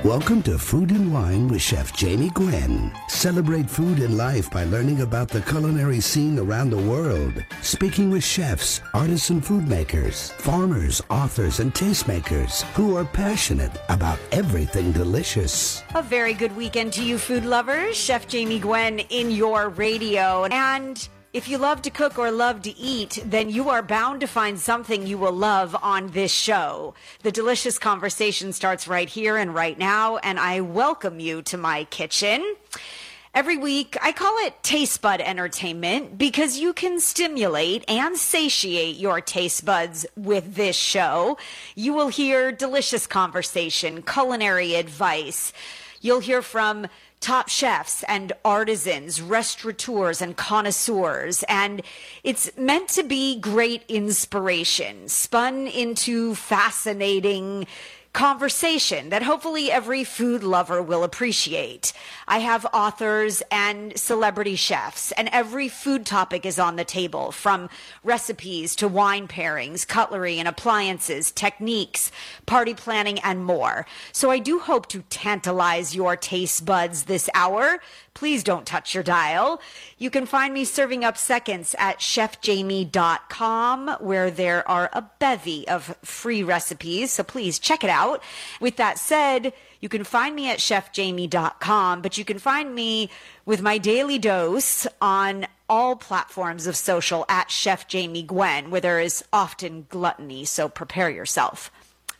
Welcome to Food and Wine with Chef Jamie Gwen. Celebrate food and life by learning about the culinary scene around the world. Speaking with chefs, artisan food makers, farmers, authors, and tastemakers who are passionate about everything delicious. A very good weekend to you food lovers. Chef Jamie Gwen in your radio. And if you love to cook or love to eat, then you are bound to find something you will love on this show. The delicious conversation starts right here and right now, and I welcome you to my kitchen. Every week, I call it taste bud entertainment because you can stimulate and satiate your taste buds with this show. You will hear delicious conversation, culinary advice. You'll hear from top chefs and artisans, restaurateurs and connoisseurs, and it's meant to be great inspiration, spun into fascinating conversation that hopefully every food lover will appreciate. I have authors and celebrity chefs, and every food topic is on the table, from recipes to wine pairings, cutlery and appliances, techniques, party planning, and more. So I do hope to tantalize your taste buds this hour. Please don't touch your dial. You can find me serving up seconds at chefjamie.com, where there are a bevy of free recipes, so please check it out. With that said, you can find me at chefjamie.com, but you can find me with my daily dose on all platforms of social at Chef Jamie Gwen, where there is often gluttony, so prepare yourself.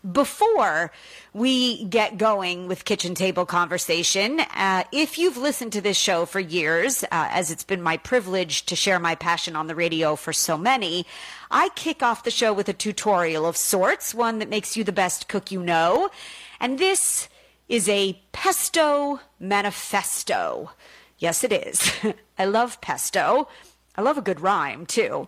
Before we get going with kitchen table conversation, if you've listened to this show for years, as it's been my privilege to share my passion on the radio for so many, I kick off the show with a tutorial of sorts, one that makes you the best cook you know. And this is a pesto manifesto. Yes, it is. I love pesto. I love a good rhyme, too.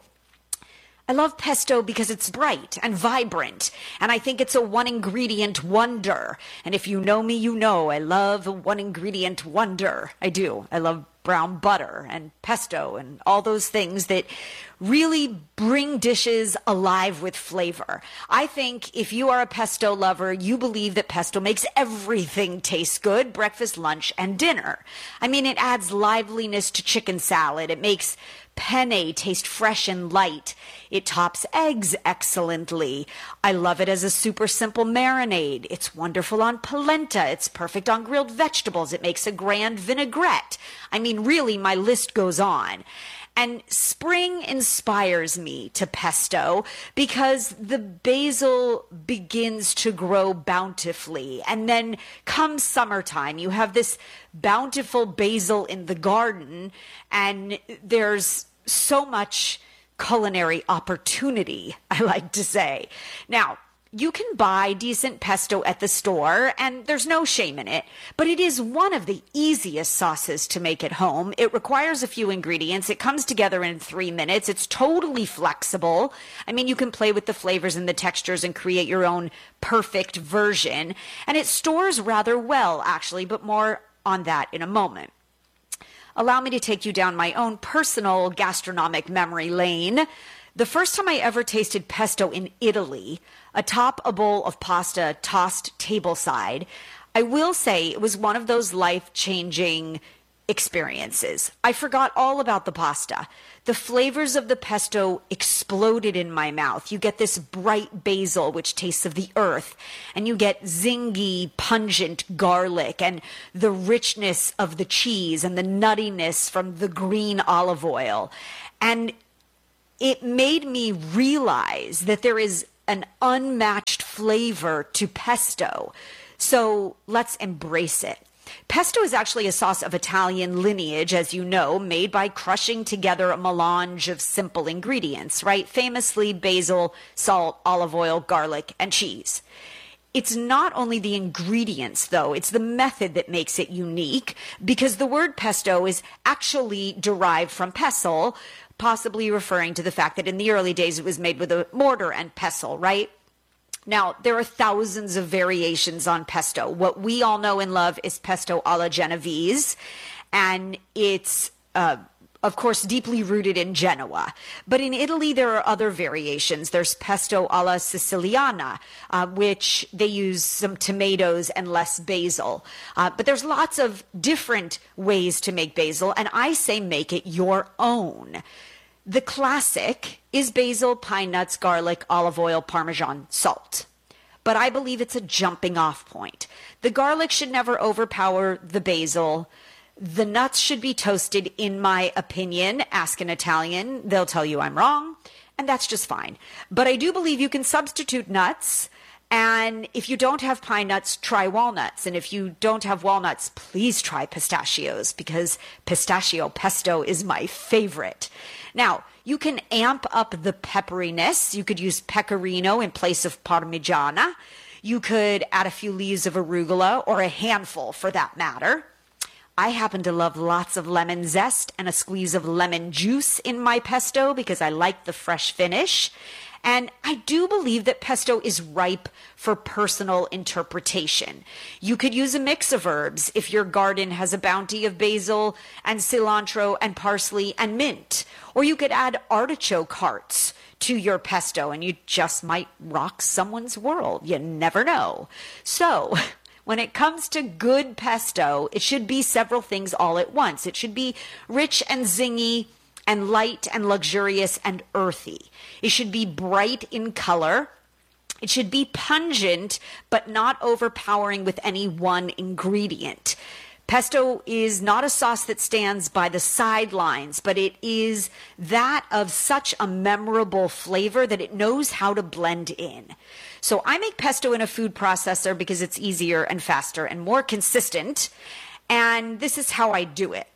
I love pesto because it's bright and vibrant, and I think it's a one-ingredient wonder. And if you know me, you know I love a one-ingredient wonder. I do. I love brown butter and pesto and all those things that really bring dishes alive with flavor. I think if you are a pesto lover, you believe that pesto makes everything taste good, breakfast, lunch, and dinner. I mean, it adds liveliness to chicken salad. It makes penne taste fresh and light. It tops eggs excellently. I love it as a super simple marinade. It's wonderful on polenta. It's perfect on grilled vegetables. It makes a grand vinaigrette. I mean, really, my list goes on. And spring inspires me to pesto because the basil begins to grow bountifully. And then come summertime, you have this bountiful basil in the garden, and there's so much culinary opportunity, I like to say. Now, you can buy decent pesto at the store, and there's no shame in it, but it is one of the easiest sauces to make at home. It requires a few ingredients. It comes together in 3 minutes. It's totally flexible. I mean, you can play with the flavors and the textures and create your own perfect version, and it stores rather well, actually, but more on that in a moment. Allow me to take you down my own personal gastronomic memory lane. The first time I ever tasted pesto in Italy, atop a bowl of pasta tossed tableside, I will say it was one of those life-changing experiences. I forgot all about the pasta. The flavors of the pesto exploded in my mouth. You get this bright basil, which tastes of the earth, and you get zingy, pungent garlic, and the richness of the cheese and the nuttiness from the green olive oil. And it made me realize that there is an unmatched flavor to pesto. So let's embrace it. Pesto is actually a sauce of Italian lineage, as you know, made by crushing together a melange of simple ingredients, right? Famously basil, salt, olive oil, garlic, and cheese. It's not only the ingredients, though, it's the method that makes it unique, because the word pesto is actually derived from pestle, possibly referring to the fact that in the early days it was made with a mortar and pestle, right? Now, there are thousands of variations on pesto. What we all know and love is pesto alla Genovese, and it's of course, deeply rooted in Genoa. But in Italy, there are other variations. There's pesto alla Siciliana, which they use some tomatoes and less basil. But there's lots of different ways to make basil, and I say make it your own. The classic is basil, pine nuts, garlic, olive oil, Parmesan, salt. But I believe it's a jumping off point. The garlic should never overpower the basil. The nuts should be toasted, in my opinion. Ask an Italian, they'll tell you I'm wrong, and that's just fine. But I do believe you can substitute nuts, and if you don't have pine nuts, try walnuts. And if you don't have walnuts, please try pistachios, because pistachio pesto is my favorite. Now, you can amp up the pepperiness. You could use pecorino in place of parmigiana. You could add a few leaves of arugula, or a handful for that matter. I happen to love lots of lemon zest and a squeeze of lemon juice in my pesto because I like the fresh finish. And I do believe that pesto is ripe for personal interpretation. You could use a mix of herbs if your garden has a bounty of basil and cilantro and parsley and mint. Or you could add artichoke hearts to your pesto and you just might rock someone's world. You never know. So when it comes to good pesto, it should be several things all at once. It should be rich and zingy and light and luxurious and earthy. It should be bright in color. It should be pungent, but not overpowering with any one ingredient. Pesto is not a sauce that stands by the sidelines, but it is that of such a memorable flavor that it knows how to blend in. So I make pesto in a food processor because it's easier and faster and more consistent. And this is how I do it.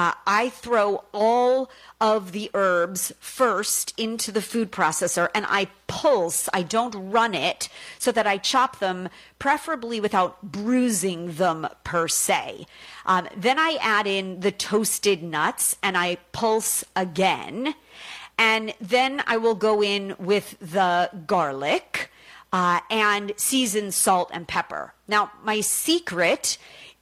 I throw all of the herbs first into the food processor and I pulse. I don't run it, so that I chop them, preferably without bruising them per se. Then I add in the toasted nuts and I pulse again. And then I will go in with the garlic and seasoned salt and pepper. Now, my secret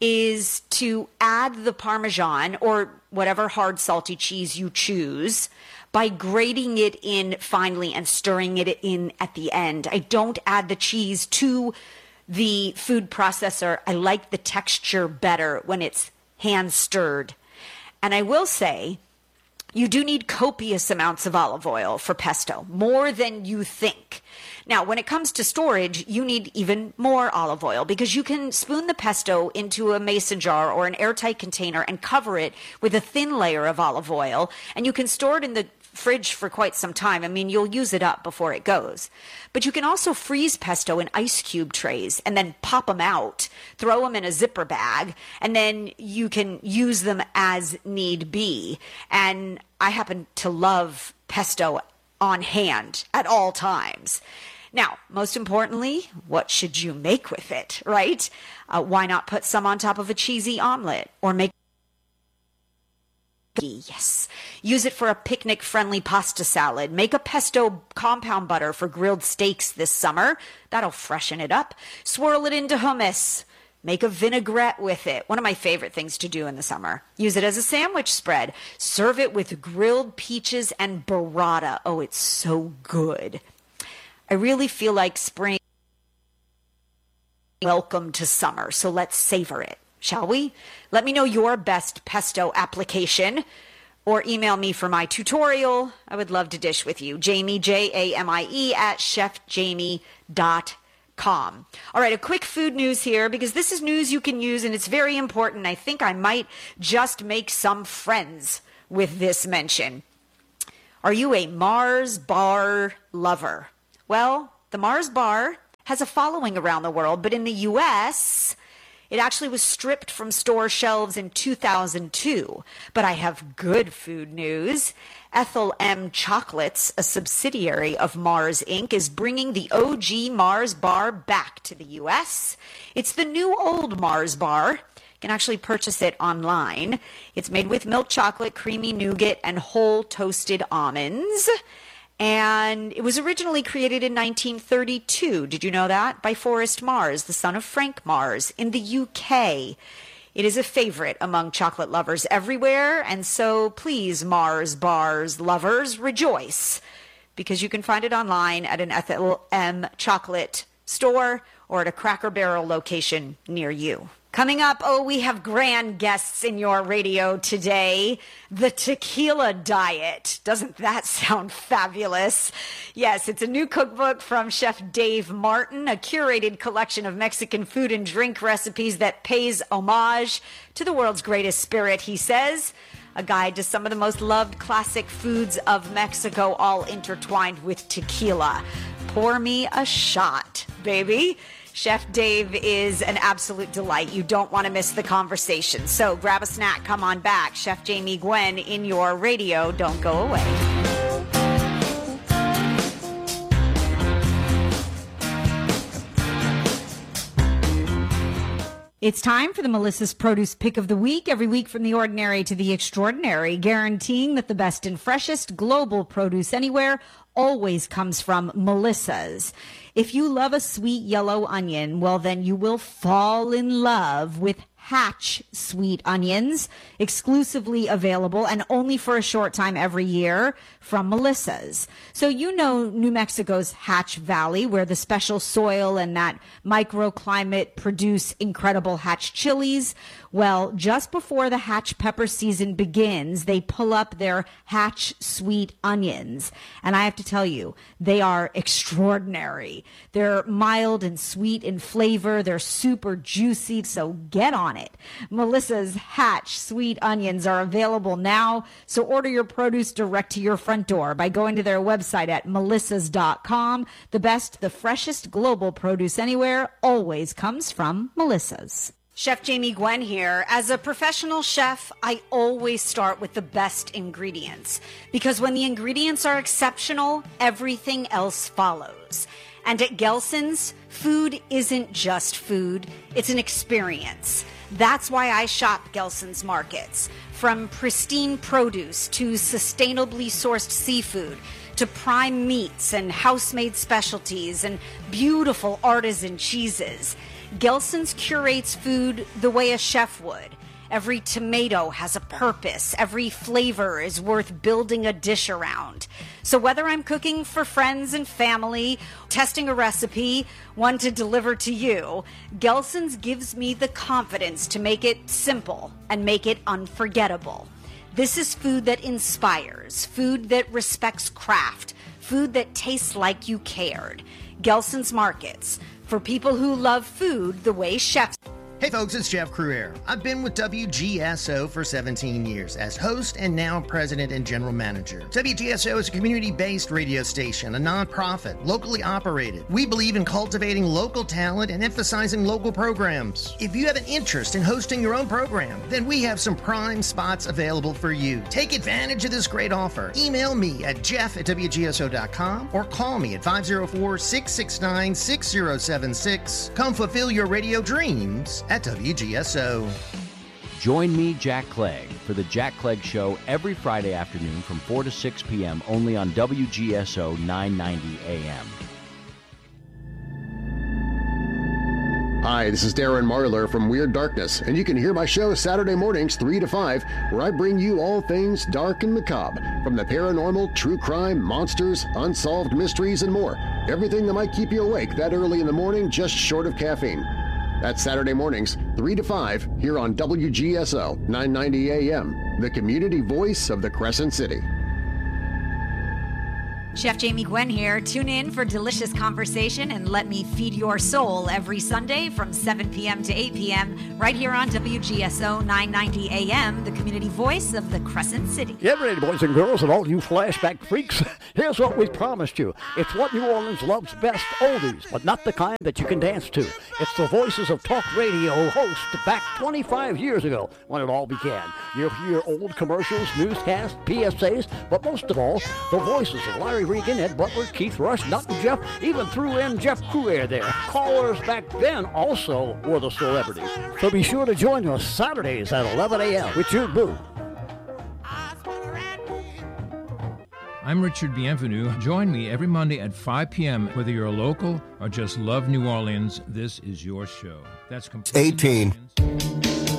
is to add the Parmesan or whatever hard salty cheese you choose by grating it in finely and stirring it in at the end. I don't add the cheese to the food processor. I like the texture better when it's hand stirred. And I will say, you do need copious amounts of olive oil for pesto, more than you think. Now, when it comes to storage, you need even more olive oil because you can spoon the pesto into a mason jar or an airtight container and cover it with a thin layer of olive oil, and you can store it in the fridge for quite some time. I mean, you'll use it up before it goes. But you can also freeze pesto in ice cube trays and then pop them out, throw them in a zipper bag, and then you can use them as need be. And I happen to love pesto on hand at all times. Now, most importantly, what should you make with it, right? Why not put some on top of a cheesy omelet or make yes. Use it for a picnic-friendly pasta salad. Make a pesto compound butter for grilled steaks this summer. That'll freshen it up. Swirl it into hummus. Make a vinaigrette with it. One of my favorite things to do in the summer. Use it as a sandwich spread. Serve it with grilled peaches and burrata. Oh, it's so good. I really feel like spring. Welcome to summer, so let's savor it, shall we? Let me know your best pesto application or email me for my tutorial. I would love to dish with you. Jamie, Jamie, at chefjamie.com. All right, a quick food news here because this is news you can use and it's very important. I think I might just make some friends with this mention. Are you a Mars bar lover? Well, the Mars bar has a following around the world, but in the U.S., it actually was stripped from store shelves in 2002. But I have good food news. Ethel M. Chocolates, a subsidiary of Mars Inc., is bringing the OG Mars bar back to the U.S. It's the new old Mars bar. You can actually purchase it online. It's made with milk chocolate, creamy nougat, and whole toasted almonds. And it was originally created in 1932. Did you know that? By Forrest Mars, the son of Frank Mars, in the UK. It is a favorite among chocolate lovers everywhere, and so please, Mars bars lovers, rejoice, because you can find it online at an Ethel M chocolate store or at a Cracker Barrel location near you. Coming up, we have grand guests in your radio today. The Tequila Diet. Doesn't that sound fabulous? Yes, it's a new cookbook from Chef Dave Martin, a curated collection of Mexican food and drink recipes that pays homage to the world's greatest spirit, he says. A guide to some of the most loved classic foods of Mexico, all intertwined with tequila. Pour me a shot, baby. Chef Dave is an absolute delight. You don't want to miss the conversation. So grab a snack, come on back. Chef Jamie Gwen in your radio. Don't go away. It's time for the Melissa's Produce Pick of the Week. Every week from the ordinary to the extraordinary, guaranteeing that the best and freshest global produce anywhere always comes from Melissa's. If you love a sweet yellow onion, well, then you will fall in love with Hatch sweet onions, exclusively available and only for a short time every year from Melissa's. So you know New Mexico's Hatch Valley, where the special soil and that microclimate produce incredible Hatch chilies. Well, just before the Hatch pepper season begins, they pull up their Hatch sweet onions. And I have to tell you, they are extraordinary. They're mild and sweet in flavor. They're super juicy, so get on it. Melissa's Hatch sweet onions are available now, so order your produce direct to your front door by going to their website at melissas.com. The best, the freshest global produce anywhere always comes from Melissa's. Chef Jamie Gwen here. As a professional chef, I always start with the best ingredients, because when the ingredients are exceptional, everything else follows. And at Gelson's, food isn't just food, it's an experience. That's why I shop Gelson's markets. From pristine produce to sustainably sourced seafood to prime meats and house-made specialties and beautiful artisan cheeses, Gelson's curates food the way a chef would. Every tomato has a purpose. Every flavor is worth building a dish around. So whether I'm cooking for friends and family, testing a recipe, one to deliver to you, Gelson's gives me the confidence to make it simple and make it unforgettable. This is food that inspires, food that respects craft, food that tastes like you cared. Gelson's Markets, for people who love food the way chefs. Hey folks, it's Jeff Cruere. I've been with WGSO for 17 years as host and now president and general manager. WGSO is a community-based radio station, a nonprofit, locally operated. We believe in cultivating local talent and emphasizing local programs. If you have an interest in hosting your own program, then we have some prime spots available for you. Take advantage of this great offer. Email me at jeff@wgso.com or call me at 504-669-6076. Come fulfill your radio dreams at WGSO. Join me, Jack Clegg, for the Jack Clegg Show every Friday afternoon from 4 to 6 p.m. only on WGSO 990 AM. Hi, this is Darren Marlar from Weird Darkness, and you can hear my show Saturday mornings 3 to 5, where I bring you all things dark and macabre, from the paranormal, true crime, monsters, unsolved mysteries, and more. Everything that might keep you awake that early in the morning, just short of caffeine. That's Saturday mornings, 3 to 5, here on WGSO 990 AM, the community voice of the Crescent City. Chef Jamie Gwen here. Tune in for delicious conversation and let me feed your soul every Sunday from 7 p.m. to 8 p.m. right here on WGSO 990 AM, the community voice of the Crescent City. Get ready, boys and girls, and all you flashback freaks. Here's what we promised you. It's what New Orleans loves best, oldies, but not the kind that you can dance to. It's the voices of talk radio hosts back 25 years ago when it all began. You'll hear old commercials, newscasts, PSAs, but most of all, the voices of Larry Regan, Ed Butler, Keith Rush, Nut and Jeff, even threw in Jeff Cruere there. Callers back then also were the celebrities. So be sure to join us Saturdays at 11 a.m. with your boo. I'm Richard Bienvenu. Join me every Monday at 5 p.m. Whether you're a local or just love New Orleans, this is your show. That's completely 18.